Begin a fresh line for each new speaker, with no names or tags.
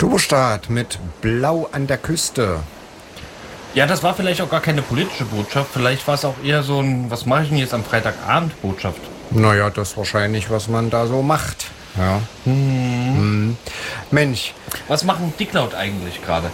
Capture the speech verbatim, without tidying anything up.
Stubberstadt mit Blau an der Küste.
Ja, das war vielleicht auch gar keine politische Botschaft. Vielleicht war es auch eher so ein, was mache ich denn jetzt am Freitagabend Botschaft.
Naja, das ist wahrscheinlich, was man da so macht. Ja. Hm. Hm. Mensch.
Was machen Dicklaut eigentlich gerade?